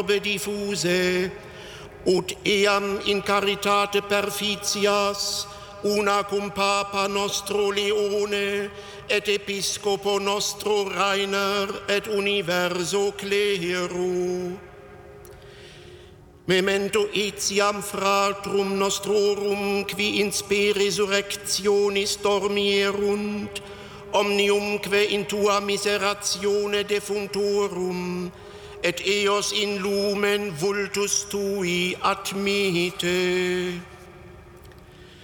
diffuse, ut eam in caritate perficias, una cum Papa nostro Leone, et Episcopo nostro Rainer, et universo clero. Memento etiam fratrum nostrorum, qui in spe resurrectionis dormierunt, omniumque in tua miseratione defunctorum, et eos in lumen vultus tui admite.